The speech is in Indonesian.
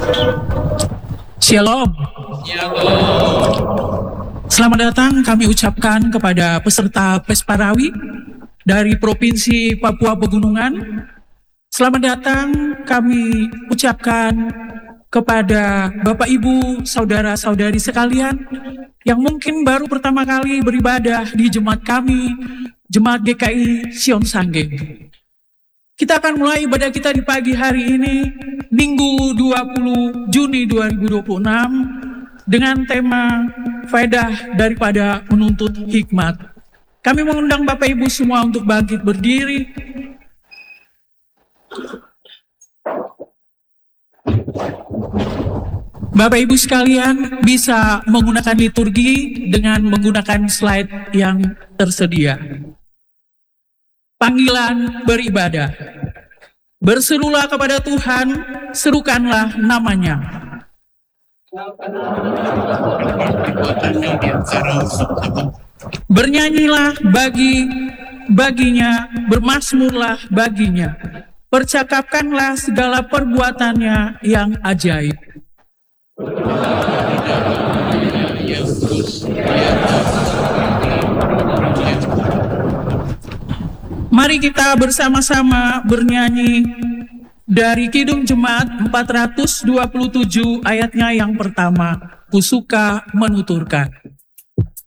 Shalom. Selamat datang kami ucapkan kepada peserta Pesparawi dari Provinsi Papua Pegunungan. Selamat datang kami ucapkan kepada Bapak Ibu, saudara-saudari sekalian yang mungkin baru pertama kali beribadah di jemaat kami, Jemaat GKI Sion Sanggeng. Kita akan mulai ibadah kita di pagi hari ini, Minggu 20 Juni 2026, dengan tema faedah daripada menuntut hikmat. Kami mengundang Bapak Ibu semua untuk bangkit berdiri. Bapak Ibu sekalian bisa menggunakan liturgi dengan menggunakan slide yang tersedia. Panggilan beribadah. Berserulah kepada Tuhan, serukanlah namanya. Bernyanyilah baginya, bermazmurlah baginya. Percakapkanlah segala perbuatannya yang ajaib. Mari kita bersama-sama bernyanyi dari Kidung Jemaat 427 ayatnya yang pertama, Kusuka menuturkan.